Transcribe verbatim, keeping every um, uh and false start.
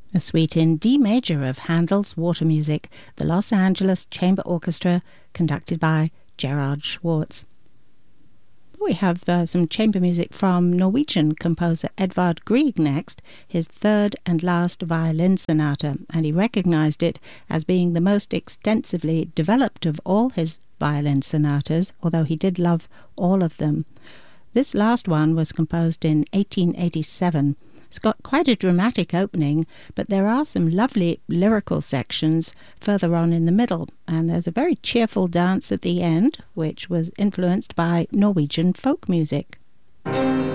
A suite in D major of Handel's Water Music, the Los Angeles Chamber Orchestra, conducted by Gerard Schwartz. We have uh, some chamber music from Norwegian composer Edvard Grieg next, his third and last violin sonata, and he recognized it as being the most extensively developed of all his violin sonatas, although he did love all of them. This last one was composed in eighteen eighty-seven. It's got quite a dramatic opening, but there are some lovely lyrical sections further on in the middle, and there's a very cheerful dance at the end, which was influenced by Norwegian folk music.